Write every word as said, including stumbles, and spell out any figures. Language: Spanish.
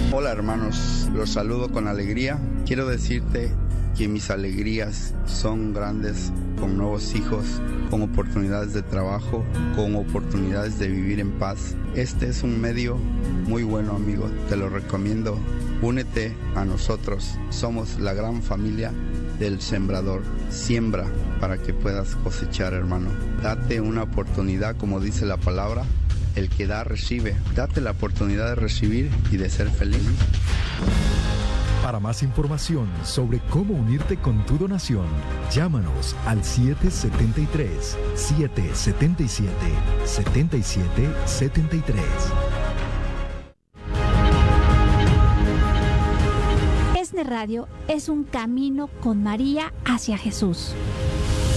Hola hermanos, los saludo con alegría. Quiero decirte que mis alegrías son grandes con nuevos hijos, con oportunidades de trabajo, con oportunidades de vivir en paz. Este es un medio muy bueno, amigo, te lo recomiendo. Únete a nosotros, somos la gran familia del Sembrador. Siembra para que puedas cosechar, hermano. Date una oportunidad, como dice la palabra. El que da, recibe. Date la oportunidad de recibir y de ser feliz. Para más información sobre cómo unirte con tu donación, llámanos al siete siete tres, siete siete siete, siete siete siete tres. ESNE Radio es un camino con María hacia Jesús.